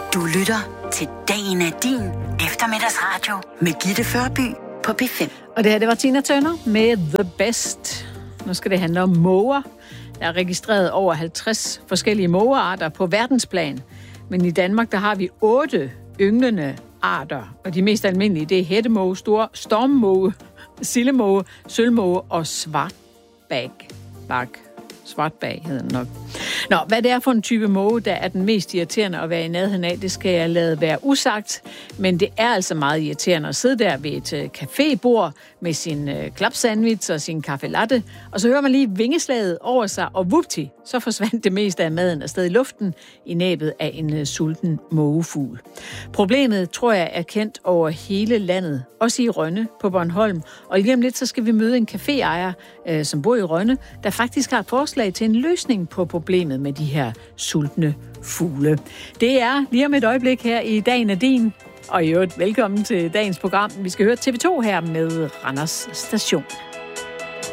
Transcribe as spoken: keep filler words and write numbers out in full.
Du lytter til Dagen er din eftermiddagsradio med Gitte Førby på P fem. Og det her, det var Tina Turner med The Best. Nu skal det handle om måger. Der er registreret over halvtreds forskellige mågearter på verdensplan. Men i Danmark, der har vi otte ynglende arter. Og de mest almindelige, det er hættemåge, stor stormmåge, sildemåge, sølvmåge og svartbag. Bak. Svartbag hedder den nok. Nå, hvad det er for en type måge, der er den mest irriterende at være i nærheden af, det skal jeg lade være usagt. Men det er altså meget irriterende at sidde der ved et uh, cafébord med sin uh, klapsandwich og sin kaffe latte, og så hører man lige vingeslaget over sig, og vupti, så forsvandt det meste af maden afsted i luften i næbet af en uh, sulten mågefugl. Problemet, tror jeg, er kendt over hele landet, også i Rønne på Bornholm. Og lige om lidt, så skal vi møde en caféejer, uh, som bor i Rønne, der faktisk har et forslag til en løsning på problemet med de her sultne fugle. Det er lige om et øjeblik her i Dagen er din, og i øvrigt velkommen til dagens program. Vi skal høre T V to her med Randers Station.